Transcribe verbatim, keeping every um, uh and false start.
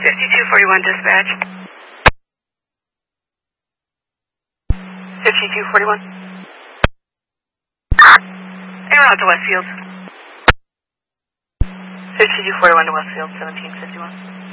fifty-two forty-one dispatch. fifty-two forty-one. En route to Westfield. fifty-two forty-one to Westfield, seventeen fifty-one.